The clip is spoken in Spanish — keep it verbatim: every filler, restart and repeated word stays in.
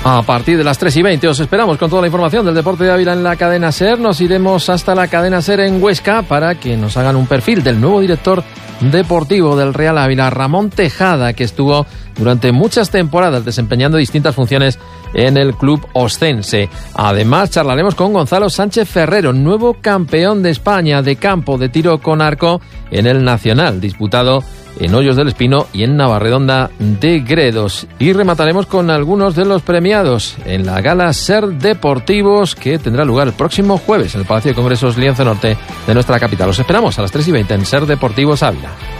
A partir de las tres y veinte os esperamos con toda la información del deporte de Ávila en la cadena SER. Nos iremos hasta la cadena SER en Huesca para que nos hagan un perfil del nuevo director deportivo del Real Ávila, Ramón Tejada, que estuvo durante muchas temporadas desempeñando distintas funciones en el club oscense. Además, charlaremos con Gonzalo Sánchez Ferrero, nuevo campeón de España de campo de tiro con arco en el Nacional, disputado en Hoyos del Espino y en Navarredonda de Gredos. Y remataremos con algunos de los premiados en la gala SER Deportivos, que tendrá lugar el próximo jueves en el Palacio de Congresos Lienzo Norte de nuestra capital. Los esperamos a las tres y veinte en SER Deportivos Ávila.